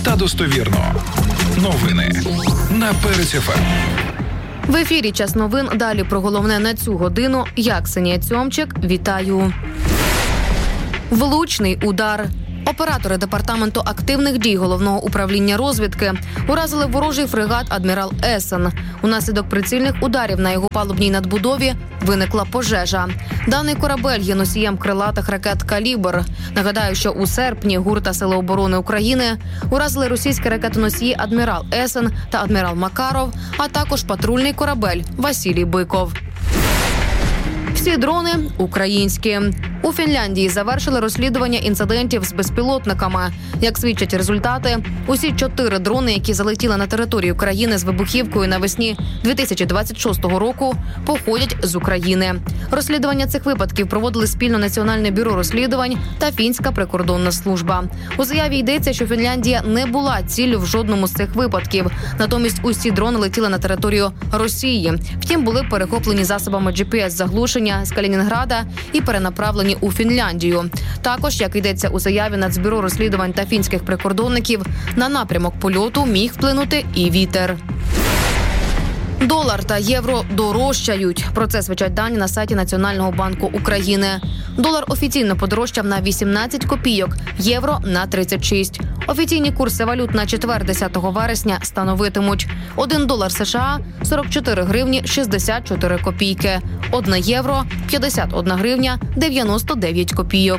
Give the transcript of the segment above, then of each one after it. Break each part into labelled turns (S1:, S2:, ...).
S1: та достовірно. Новини на Перець ФМ.
S2: В ефірі «Час новин». Далі про головне на цю годину. Я, Ксенія Цьомчик, вітаю. Влучний удар. Оператори Департаменту активних дій Головного управління розвідки уразили ворожий фрегат «Адмірал Есен». Унаслідок прицільних ударів на його палубній надбудові виникла пожежа. Даний корабель є носієм крилатих ракет «Калібр». Нагадаю, що у серпні ГУР та Сили оборони України уразили російські ракетоносії «Адмірал Есен» та «Адмірал Макаров», а також патрульний корабель «Василій Биков». Всі дрони – українські. У Фінляндії завершили розслідування інцидентів з безпілотниками. Як свідчать результати, усі 4 дрони, які залетіли на територію країни з вибухівкою навесні 2026 року, походять з України. Розслідування цих випадків проводили спільно Національне бюро розслідувань та Фінська прикордонна служба. У заяві йдеться, що Фінляндія не була ціллю в жодному з цих випадків. Натомість усі дрони летіли на територію Росії. Втім, були перехоплені засобами GPS-заглушення з Калінінграда і перенаправлені у Фінляндію. Також, як йдеться у заяві Нацбюро розслідувань та фінських прикордонників, на напрямок польоту міг вплинути і вітер. Долар та євро дорожчають. Про це свідчать дані на сайті Національного банку України. Долар офіційно подорожчав на 18 копійок, євро – на 36. Офіційні курси валют на четвер 10 вересня становитимуть: 1 долар США – 44 гривні 64 копійки, 1 євро – 51 гривня 99 копійок.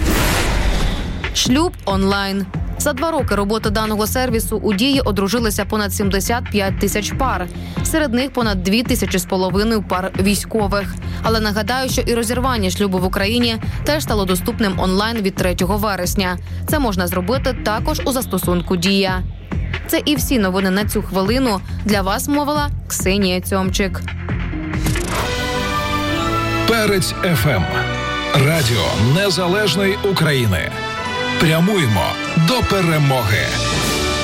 S2: Шлюб онлайн. За 2 роки роботи даного сервісу у дії одружилися понад 75 тисяч пар. Серед них понад 2,5 пар військових. Але нагадаю, що і розірвання шлюбу в Україні теж стало доступним онлайн від 3 вересня. Це можна зробити також у застосунку «Дія». Це і всі новини на цю хвилину. Для вас мовила Ксенія Цьомчик.
S1: Перець ФМ. Радіо Незалежної України. Прямуємо до перемоги.